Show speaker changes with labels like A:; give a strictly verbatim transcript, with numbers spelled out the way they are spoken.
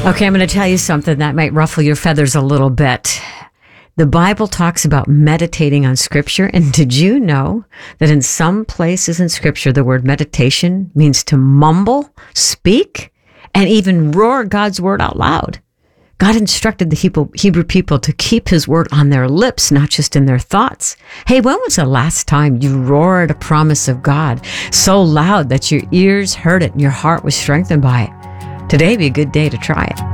A: Okay, I'm going to tell you something that might ruffle your feathers a little bit. The Bible talks about meditating on Scripture, and did you know that in some places in Scripture, the word meditation means to mumble, speak, and even roar God's word out loud? God instructed the Hebrew Hebrew people to keep his word on their lips, not just in their thoughts. Hey, when was the last time you roared a promise of God so loud that your ears heard it and your heart was strengthened by it? Today would be a good day to try it.